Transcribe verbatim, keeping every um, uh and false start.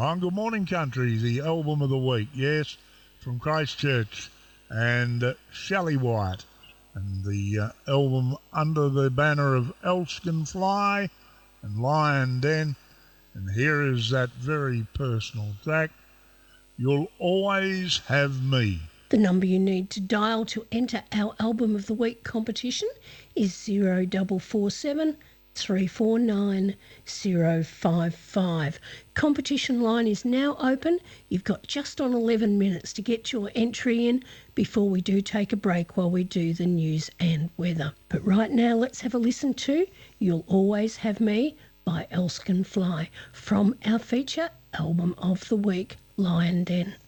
On Good Morning Country, the album of the week, yes, from Christchurch and uh, Shelley White, and the uh, album under the banner of Elskin Fly and Lion Den. And here is that very personal track, You'll Always Have Me. The number you need to dial to enter our Album of the Week competition is zero four four seven, three four nine, zero five five. Competition line is now open. You've got just on eleven minutes to get your entry in before we do take a break while we do the news and weather. But right now, let's have a listen to You'll Always Have Me by Elskin Fly from our feature Album of the Week, Lion Den.